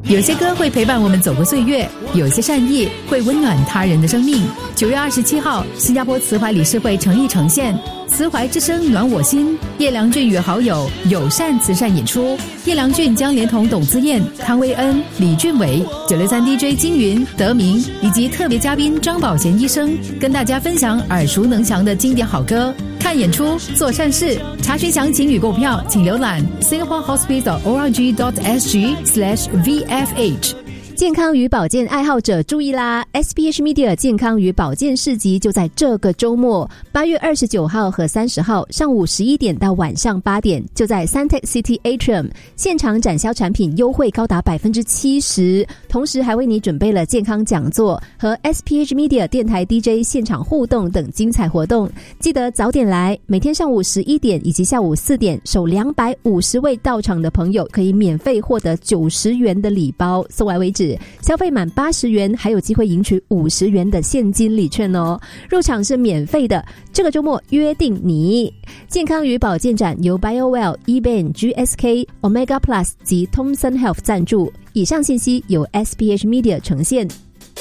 有些歌会陪伴我们走过岁月，有些善意会温暖他人的生命。9月27号，新加坡慈怀理事会诚意呈现慈怀之声暖我心，叶良俊与好友友善慈善演出。叶良俊将连同董姿燕、汤威恩、李俊伟、963 DJ 金云、德明以及特别嘉宾张宝贤医生，跟大家分享耳熟能详的经典好歌。看演出，做善事。查询详情与购票，请浏览 singaporehospital.org.sg/VFH。 健康与保健爱好者注意啦 ！SPH Media 健康与保健市集就在这个周末，8月29号和30号上午11点到晚上8点，就在 Suntec City Atrium 现场展销产品优惠高达 70%， 同时还为你准备了健康讲座和 SPH Media 电台 DJ 现场互动等精彩活动。记得早点来，每天上午11点以及下午4点，首250位到场的朋友可以免费获得90元的礼包，送来为止。消费满80元还有机会赢取50元的现金礼券哦，入场是免费的。这个周末约定你。健康与保健展由 BioWell、eBain、GSK、Omega Plus 及 Thomson Health 赞助，以上信息由 SPH Media 呈现。